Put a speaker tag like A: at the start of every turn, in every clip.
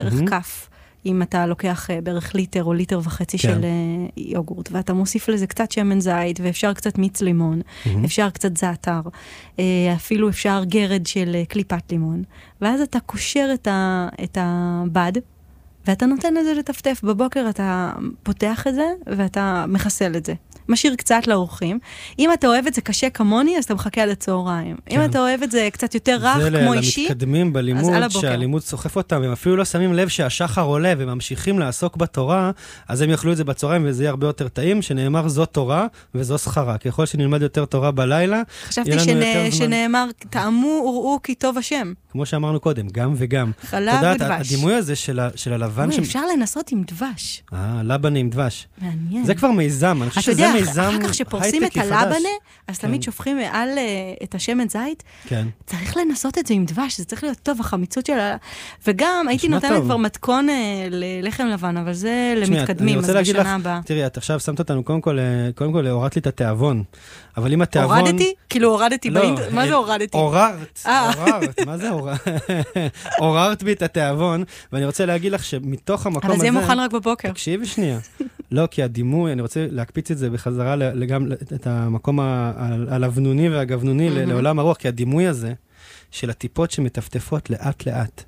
A: ערך כף, אם אתה לוקח בערך ליטר או ליטר וחצי של יוגורט, ואתה מוסיף לזה קצת שמן זית, ואפשר קצת מיץ לימון, אפשר קצת זעתר, אפילו אפשר גרד של קליפת לימון, ואז אתה קושר את הבד, ואתה נותן את זה לטפטף. בבוקר אתה פותח את זה, ואתה מחסל את זה. משאיר קצת לאורחים. אם אתה אוהב את זה קשה כמוני, אז אתה מחכה עד הצהריים. אם אתה אוהב את זה קצת יותר רך, כמו אישי,
B: זה למתקדמים בלימוד, שהלימוד סוחף אותם, הם אפילו לא שמים לב שהשחר עולה, וממשיכים לעסוק בתורה, אז הם יאכלו את זה בצהריים, וזה יהיה הרבה יותר טעים, שנאמר זו תורה, וזו שכרה. ככל שנלמד יותר תורה בלילה,
A: חשבתי שנאמר, טעמו וראו כי טוב השם.
B: כמו שאמרנו קודם, גם וגם.
A: חלב ודבש.
B: הדימוי הזה של הלבן...
A: אפשר לנסות עם דבש.
B: לבנה עם דבש.
A: מעניין.
B: זה כבר מיזם, אני חושב שזה מיזם
A: אחר כך שפורסים את הלבנה, אז תמיד שופכים מעל את השמן זית.
B: כן.
A: צריך לנסות את זה עם דבש, זה צריך להיות טוב, החמיצות של וגם הייתי נותנת כבר מתכון ללחם לבן, אבל זה למתקדמים, אז בשנה הבאה.
B: תראי, את עכשיו שמת אותנו, קודם כל הורדת לי את התיאבון. אבל אם התיאבון...
A: הורדתי? כאילו הורדתי, מה זה הורדתי?
B: עוררת, מה זה עוררת? עוררת בי את התיאבון, ואני רוצה להגיד לך שמתוך המקום הזה...
A: אבל זה יהיה מוכן רק בבוקר.
B: תקשיבי שנייה. לא, כי הדימוי, אני רוצה להקפיץ את זה בחזרה גם את המקום הלבנוני והגבנוני לעולם הרוח, כי הדימוי הזה של הטיפות שמטפטפות לאט לאט,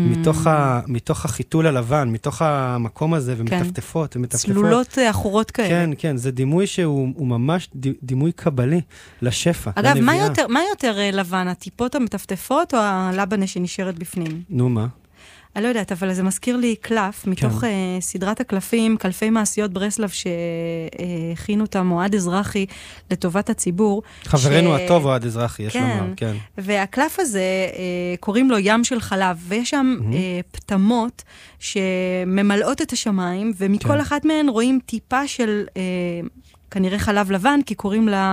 B: מתוך החיתול הלבן, מתוך המקום הזה, ומטפטפות.
A: צלולות אחורות כאלה.
B: כן, כן, זה דימוי שהוא ממש דימוי קבלי לשפע.
A: אגב, מה יותר לבן, הטיפות המטפטפות או הלבנה שנשארת בפנים?
B: נו, מה?
A: אני לא יודעת, אבל זה מזכיר לי קלף, מתוך סדרת הקלפים, קלפי מעשיות ברסלב, שהכינו אותם אוהד אזרחי לטובת הציבור.
B: חברנו הטוב אוהד אזרחי, יש לומר, כן.
A: והקלף הזה, קוראים לו ים של חלב, ויש שם פתמות שממלאות את השמיים, ומכל אחת מהן רואים טיפה של כנראה חלב לבן, כי קוראים לה...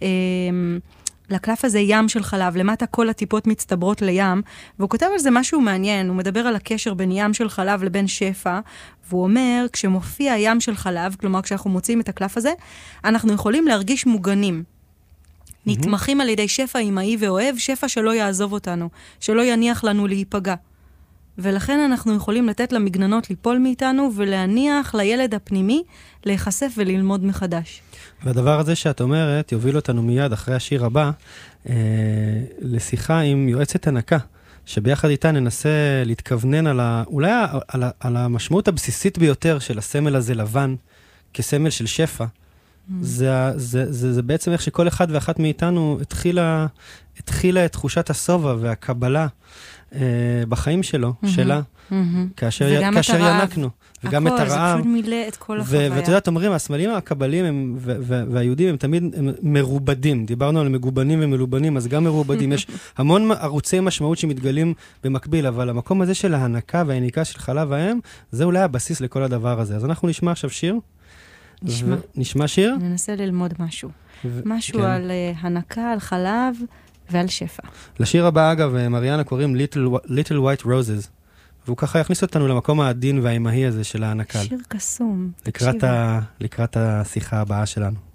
A: לקלף הזה ים של חלב, למטה כל הטיפות מצטברות לים, והוא כותב על זה משהו מעניין, הוא מדבר על הקשר בין ים של חלב לבין שפע, והוא אומר, כשמופיע ים של חלב, כלומר כשאנחנו מוצאים את הקלף הזה, אנחנו יכולים להרגיש מוגנים. נתמכים על ידי שפע אימהי ואוהב, שפע שלא יעזוב אותנו, שלא יניח לנו להיפגע. ולכן אנחנו יכולים לתת למגננות ליפול מאיתנו, ולהניח לילד הפנימי להיחשף וללמוד מחדש.
B: והדבר הזה שאת אומרת, יוביל אותנו מיד אחרי השיר הבא, לשיחה עם יועצת הנקה, שביחד איתה ננסה להתכוונן אולי על המשמעות הבסיסית ביותר של הסמל הזה לבן, כסמל של שפע. זה בעצם איך שכל אחד ואחת מאיתנו התחילה את תחושת הסובה והקבלה בחיים שלו, שלה, כאשר ינקנו. וגם את הרעב.
A: זה פשוט מילא את כל החוויה.
B: ואתה יודעת, אומרים, הסמלים הקבלים והיהודים הם תמיד מרובדים. דיברנו על מגובנים ומלובנים, אז גם מרובדים. יש המון ערוצי משמעות שמתגלים במקביל, אבל המקום הזה של ההנקה והיניקה של חלב האם, זה אולי הבסיס לכל הדבר הזה. אז אנחנו נשמע עכשיו שיר. נשמע שיר?
A: ננסה ללמוד משהו. משהו על הנקה, על חלב ועל שפע.
B: לשיר הבא, אגב, מריאנה קוראים Little White Roses. והוא ככה יכניס אותנו למקום העדין והאימהי הזה של ההנקה.
A: שיר קסום.
B: לקראת השיחה הבאה שלנו.